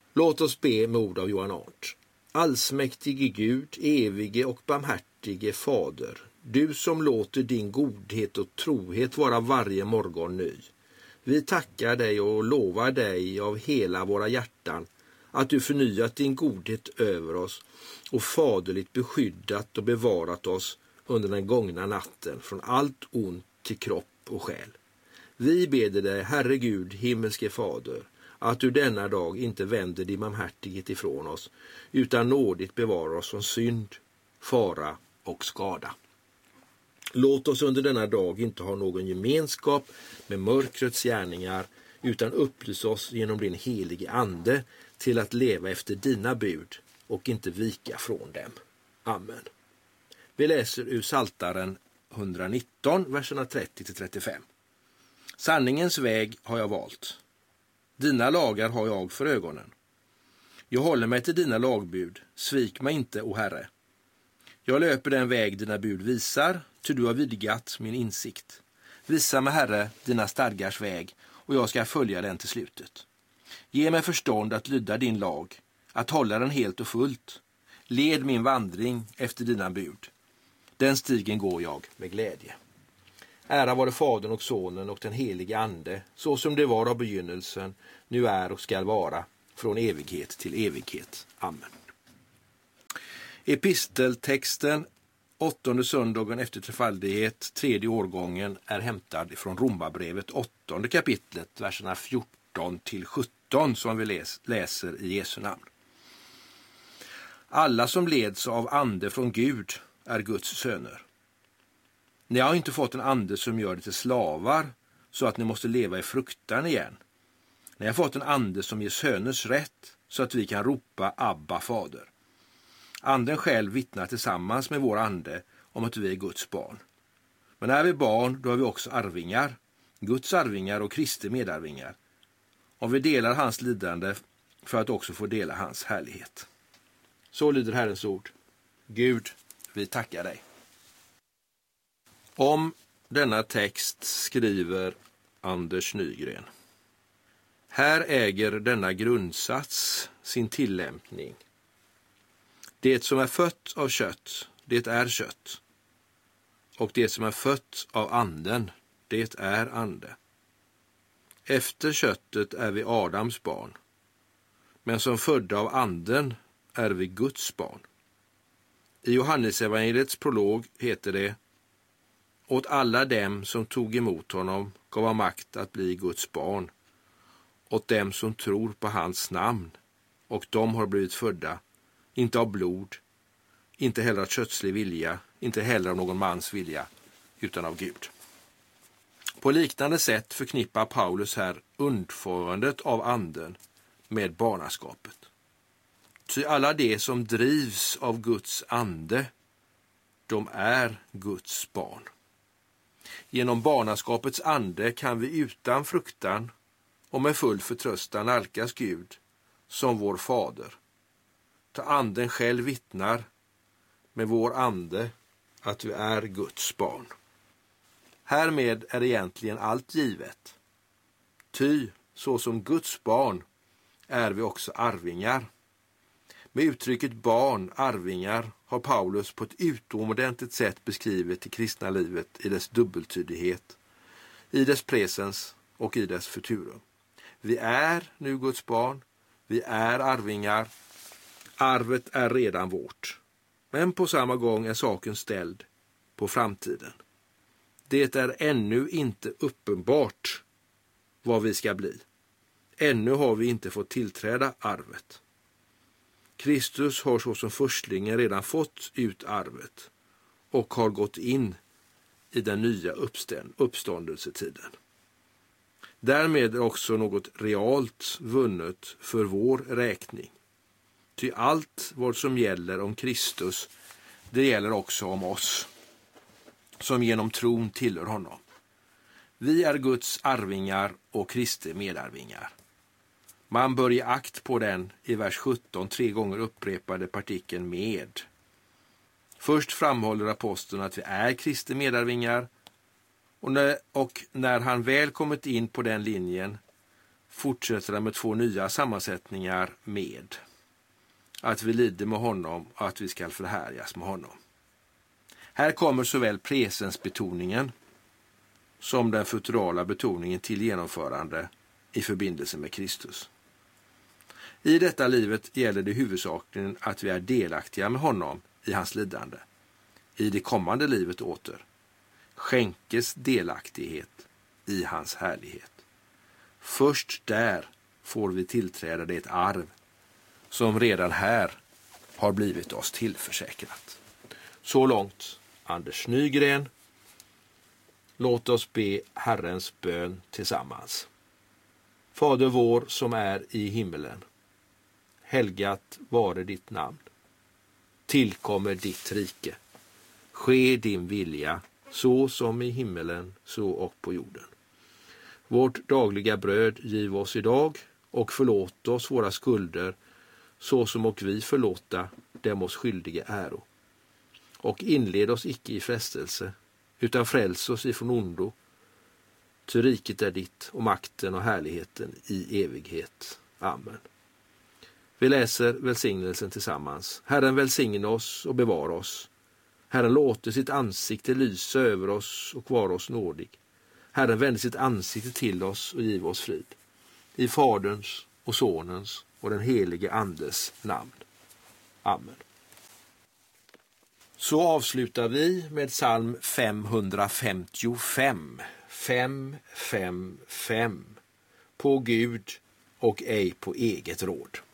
Låt oss be med ord av Johan Arndt. Allsmäktige Gud, evige och barmhärtige Fader, du som låter din godhet och trohet vara varje morgon ny. Vi tackar dig och lovar dig av hela våra hjärtan att du förnyat din godhet över oss och faderligt beskyddat och bevarat oss under den gångna natten från allt ont till kropp och själ. Vi beder dig, Herre Gud, himmelske Fader, att du denna dag inte vänder din barmhärtighet ifrån oss, utan nådigt bevarar oss från synd, fara och skada. Låt oss under denna dag inte ha någon gemenskap med mörkrets gärningar, utan upplys oss genom din helige ande till att leva efter dina bud och inte vika från dem. Amen. Vi läser ur Psaltaren 119, verserna 30-35. Sanningens väg har jag valt. Dina lagar har jag för ögonen. Jag håller mig till dina lagbud. Svik mig inte, o Herre. Jag löper den väg dina bud visar, ty du har vidgat min insikt. Visa mig, Herre, dina stadgars väg, och jag ska följa den till slutet. Ge mig förstånd att lyda din lag, att hålla den helt och fullt. Led min vandring efter dina bud. Den stigen går jag med glädje. Ära vare Fadern och Sonen och den helige Ande, så som det var av begynnelsen, nu är och skall vara, från evighet till evighet. Amen. Episteltexten, 8:e söndagen efter trefaldighet, 3:e årgången, är hämtad från Romarbrevet 8:e kapitlet, verserna 14-17, som vi läser i Jesu namn. Alla som leds av ande från Gud är Guds söner. Ni har inte fått en ande som gör det till slavar så att ni måste leva i fruktan igen. Ni har fått en ande som ger söners rätt så att vi kan ropa Abba, Fader. Anden själv vittnar tillsammans med vår ande om att vi är Guds barn. Men är vi barn, då är vi också arvingar, Guds arvingar och Kristi medarvingar. Och vi delar hans lidande för att också få dela hans härlighet. Så lyder Herrens ord. Gud, vi tackar dig. Om denna text skriver Anders Nygren. Här äger denna grundsats sin tillämpning. Det som är fött av kött, det är kött. Och det som är fött av anden, det är ande. Efter köttet är vi Adams barn. Men som födda av anden är vi Guds barn. I Johannesevangeliets prolog heter det: åt alla dem som tog emot honom gav han makt att bli Guds barn, åt dem som tror på hans namn, och de har blivit födda, inte av blod, inte heller av kötslig vilja, inte heller av någon mans vilja, utan av Gud. På liknande sätt förknippar Paulus här undfåendet av anden med barnaskapet. Ty alla de som drivs av Guds ande, de är Guds barn. Genom barnaskapets ande kan vi utan fruktan och med full förtröstan nalkas Gud som vår fader. Ta anden själv vittnar med vår ande att vi är Guds barn. Härmed är egentligen allt givet. Ty så som Guds barn är vi också arvingar. Med uttrycket barn, arvingar, har Paulus på ett utomordentligt sätt beskrivit det kristna livet i dess dubbeltydighet, i dess presens och i dess futurum. Vi är nu Guds barn, vi är arvingar, arvet är redan vårt. Men på samma gång är saken ställd på framtiden. Det är ännu inte uppenbart vad vi ska bli. Ännu har vi inte fått tillträda arvet. Kristus har såsom förstlingen redan fått ut arvet och har gått in i den nya uppståndelsetiden. Därmed är också något realt vunnet för vår räkning. Ty allt vad som gäller om Kristus, det gäller också om oss, som genom tron tillhör honom. Vi är Guds arvingar och Kristi medarvingar. Man bör ge akt på den i vers 17 3 gånger upprepade partikeln med. Först framhåller aposteln att vi är Kristi medarvingar, och när han väl kommit in på den linjen fortsätter han med 2 nya sammansättningar med att vi lider med honom och att vi ska förhärjas med honom. Här kommer såväl presensbetoningen som den futurala betoningen till genomförande i förbindelse med Kristus. I detta livet gäller det huvudsakligen att vi är delaktiga med honom i hans lidande. I det kommande livet åter skänkes delaktighet i hans härlighet. Först där får vi tillträda det arv som redan här har blivit oss tillförsäkrat. Så långt Anders Nygren. Låt oss be Herrens bön tillsammans. Fader vår som är i himmelen. Helgat vare ditt namn. Tillkommer ditt rike. Ske din vilja så som i himmelen så och på jorden. Vårt dagliga bröd giv oss idag och förlåt oss våra skulder så som och vi förlåta dem oss skyldiga äro. Och inled oss icke i frestelse utan fräls oss ifrån ondo. Ty riket är ditt och makten och härligheten i evighet. Amen. Vi läser välsignelsen tillsammans. Herren välsigne oss och bevara oss. Herren låter sitt ansikte lysa över oss och vara oss nådig. Herren vänder sitt ansikte till oss och giv oss frid. I Faderns och Sonens och den helige Andes namn. Amen. Så avslutar vi med psalm 555. 555. På Gud och ej på eget råd.